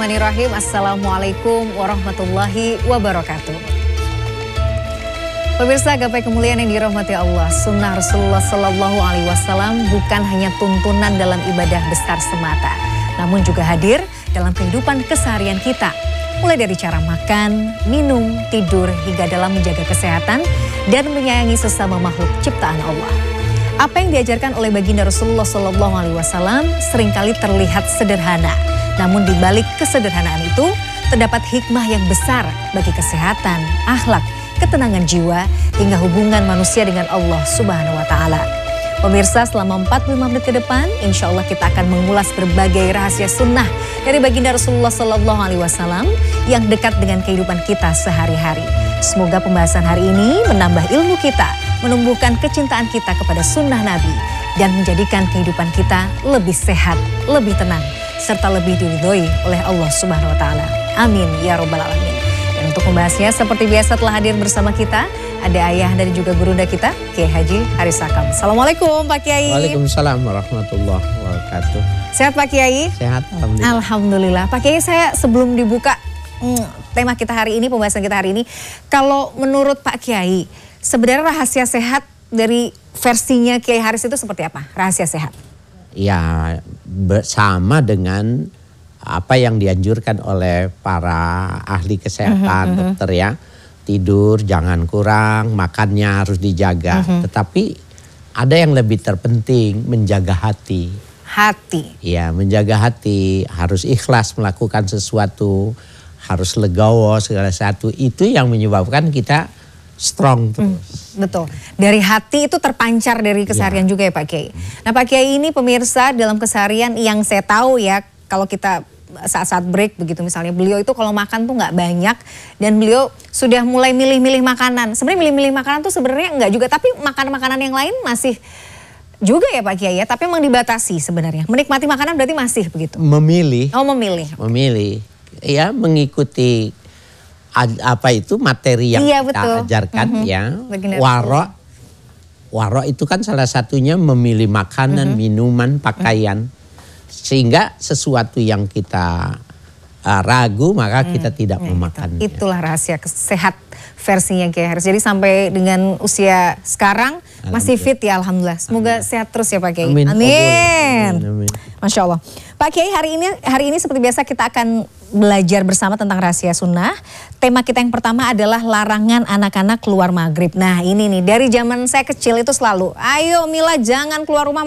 Bismillahirrahmanirrahim. Assalamualaikum warahmatullahi wabarakatuh. Pemirsa gapai kemuliaan yang dirahmati Allah, sunnah Rasulullah Sallallahu Alaihi Wasallam bukan hanya tuntunan dalam ibadah besar semata, namun juga hadir dalam kehidupan keseharian kita. Mulai dari cara makan, minum, tidur, hingga dalam menjaga kesehatan dan menyayangi sesama makhluk ciptaan Allah. Apa yang diajarkan oleh baginda Rasulullah Sallallahu Alaihi Wasallam seringkali terlihat sederhana, namun di balik kesederhanaan itu terdapat hikmah yang besar bagi kesehatan, akhlak, ketenangan jiwa, hingga hubungan manusia dengan Allah Subhanahu wa Ta'ala. Pemirsa, selama 45 menit ke depan, insya Allah kita akan mengulas berbagai rahasia sunnah dari baginda Rasulullah Sallallahu Alaihi Wasallam yang dekat dengan kehidupan kita sehari-hari. Semoga pembahasan hari ini menambah ilmu kita, menumbuhkan kecintaan kita kepada sunnah Nabi, dan menjadikan kehidupan kita lebih sehat, lebih tenang, serta lebih diridhoi oleh Allah Subhanahu wa Ta'ala. Amin ya Rabbal Alamin. Dan untuk membahasnya seperti biasa telah hadir bersama kita ada ayah dan juga gurunda kita, Kiai Haji Haris Sakam. Assalamualaikum Pak Kiai. Waalaikumsalam warahmatullahi wabarakatuh. Sehat Pak Kiai? Sehat, alhamdulillah. Alhamdulillah. Pak Kiai, saya sebelum dibuka tema kita hari ini, pembahasan kita hari ini, kalau menurut Pak Kiai, sebenarnya rahasia sehat dari versinya Kiai Haris itu seperti apa? Rahasia sehat? Ya, sama dengan apa yang dianjurkan oleh para ahli kesehatan, dokter ya. Tidur jangan kurang, makannya harus dijaga. Tetapi ada yang lebih terpenting, menjaga hati. Hati? Ya, menjaga hati, harus ikhlas melakukan sesuatu, harus legowo segala sesuatu. Itu yang menyebabkan kita strong terus. Betul. Dari hati itu terpancar dari keseharian juga ya Pak Kiai. Nah Pak Kiai ini pemirsa dalam keseharian yang saya tahu ya, kalau kita saat-saat break begitu misalnya, beliau itu kalau makan tuh nggak banyak dan beliau sudah mulai milih-milih makanan. Sebenarnya milih-milih makanan tuh sebenarnya nggak juga, tapi makanan-makanan yang lain masih juga ya Pak Kiai ya, tapi memang dibatasi sebenarnya. Menikmati makanan berarti masih begitu. Memilih. Oh, memilih. Memilih. Ya, mengikuti apa itu materi yang kita betul. ajarkan ya. Waro itu kan salah satunya memilih makanan, minuman, pakaian. Sehingga sesuatu yang kita ragu maka kita tidak memakan. Itulah rahasia sehat versinya Kiai Haris. Jadi sampai dengan usia sekarang masih fit ya, alhamdulillah. Semoga sehat terus ya Pak Kiai. Amin. Amin. Masya Allah. Pak Kiai, hari ini seperti biasa kita akan belajar bersama tentang rahasia sunnah. Tema kita yang pertama adalah larangan anak-anak keluar maghrib. Nah ini nih, dari zaman saya kecil itu selalu, ayo Mila jangan keluar rumah